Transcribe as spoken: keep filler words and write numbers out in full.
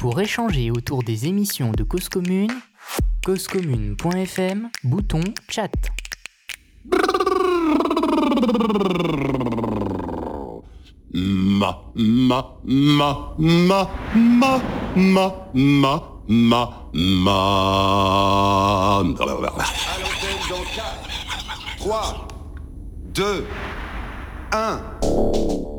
Pour échanger autour des émissions de Cause Commune, causecommune point f m, bouton chat. Ma, ma, ma, ma, ma, ma, ma, ma, ma. À l'antenne dans quatre, trois, deux, un.